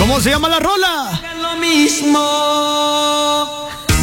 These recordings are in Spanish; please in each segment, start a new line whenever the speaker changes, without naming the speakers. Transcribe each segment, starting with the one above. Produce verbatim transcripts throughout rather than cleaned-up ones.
¿Cómo se llama la rola?
Hagan lo mismo.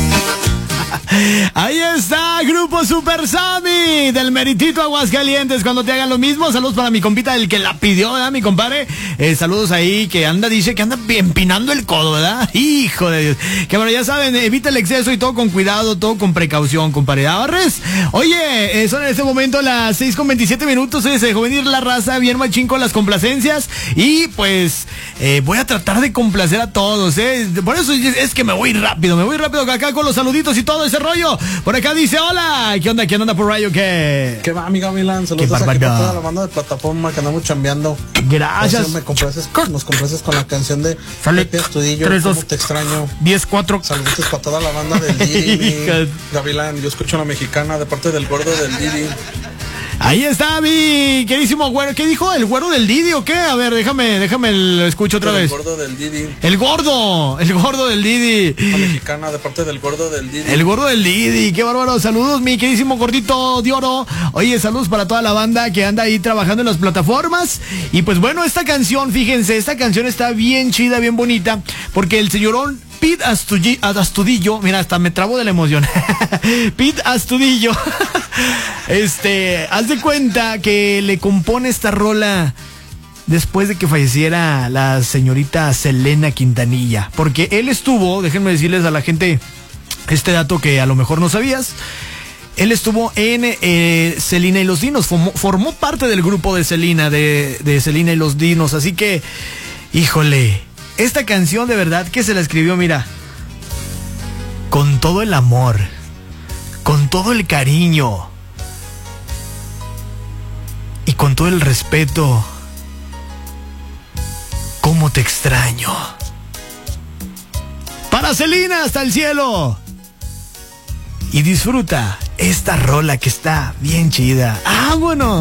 Ahí está, Grupo Super Sammy del Meritito Aguascalientes. Cuando te hagan lo mismo, saludos para mi compita, el que la pidió, ¿verdad, mi compadre? Eh, saludos ahí, que anda, dice que anda empinando el codo, ¿verdad? Hijo de Dios. Que bueno, ya saben, evita el exceso y todo con cuidado, todo con precaución, compadre. ¿Abarres? Oye, eh, son en este momento las seis con veintisiete minutos. Oye, se dejó venir la raza bien machín con las complacencias. Y pues, eh, voy a tratar de complacer a todos, ¿eh? Por eso es que me voy rápido, me voy rápido acá con los saluditos y todo ese rollo. Por acá dice, hola, ¿qué onda? ¿Quién anda por rayo? ¿Qué?
¿Qué va, amiga Milán? Saludos aquí para toda la banda de plataforma que andamos chambeando.
Gracias.
Me complaces, nos complaces con la canción de
Sale
Pepe Astudillo,
tres,
¿Cómo
dos,
te extraño?
diez cuatro.
Saludos para toda la banda del Didi. Gavilán, yo escucho a la mexicana de parte del gordo del Didi.
Ahí está mi queridísimo güero. ¿Qué dijo? ¿El güero del Didi o qué? A ver, déjame, déjame lo escucho otra vez.
El gordo del Didi.
El gordo, el gordo del Didi.
La mexicana de parte del gordo del Didi.
El gordo del Didi, qué bárbaro. Saludos, mi queridísimo gordito de oro. Oye, saludos para toda la banda que anda ahí trabajando en las plataformas. Y pues bueno, esta canción, fíjense, esta canción está bien chida, bien bonita, porque el señorón Pete Astudillo, mira, hasta me trabo de la emoción. Pete Astudillo, este, haz de cuenta que le compone esta rola después de que falleciera la señorita Selena Quintanilla. Porque él estuvo, déjenme decirles a la gente este dato que a lo mejor no sabías. Él estuvo en eh, Selena y los Dinos, formó, formó parte del grupo de Selena, de, de Selena y los Dinos. Así que, híjole, esta canción de verdad que se la escribió, mira, con todo el amor, con todo el cariño y con todo el respeto. ¿Cómo te extraño? Para Selena hasta el cielo. Y disfruta esta rola que está bien chida. ¡Vámonos!